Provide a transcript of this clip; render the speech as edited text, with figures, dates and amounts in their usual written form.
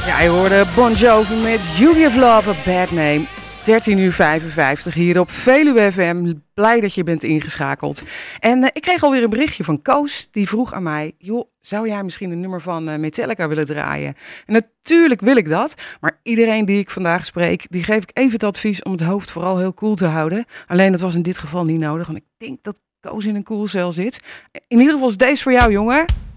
Ja, je hoorde Bon Jovi met You Give Love a Bad Name. 13:55 hier op Veluwe FM. Blij dat je bent ingeschakeld. En ik kreeg alweer een berichtje van Koos. Die vroeg aan mij, joh, zou jij misschien een nummer van Metallica willen draaien? En natuurlijk wil ik dat. Maar iedereen die ik vandaag spreek, die geef ik even het advies om het hoofd vooral heel cool te houden. Alleen dat was in dit geval niet nodig. Want ik denk dat Koos in een koelcel zit. In ieder geval is deze voor jou, jongen.